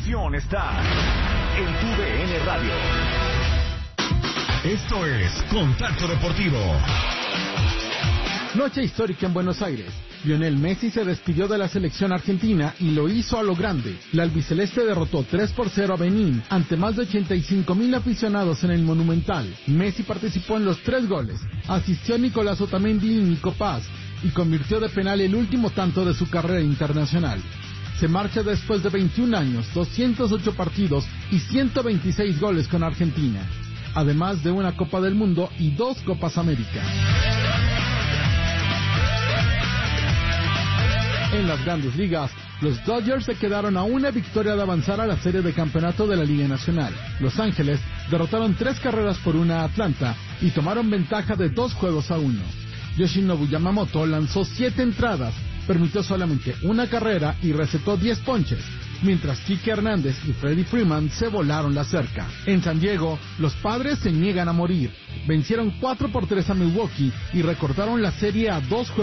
pasión está en TUDN Radio. Esto es Contacto Deportivo. Noche histórica en Buenos Aires. Lionel Messi se despidió de la selección argentina y lo hizo a lo grande. La albiceleste derrotó 3-0 a Benín ante más de 85,000 aficionados en el Monumental. Messi participó en los 3 goles, asistió a Nicolás Otamendi y Nico Paz y convirtió de penal el último tanto de su carrera internacional. Se marcha después de 21 años, 208 partidos y 126 goles con Argentina, además de una Copa del Mundo y 2 Copas América. En las grandes ligas, los Dodgers se quedaron a una victoria de avanzar a la serie de campeonato de la Liga Nacional. Los Ángeles derrotaron 3-1 a Atlanta y tomaron ventaja de 2-1. Yoshinobu Yamamoto lanzó 7 entradas, permitió solamente una carrera y recetó 10 ponches, mientras Kike Hernández y Freddie Freeman se volaron la cerca. En San Diego, los Padres se niegan a morir. Vencieron 4-3 a Milwaukee y recortaron la serie a 2 juegos.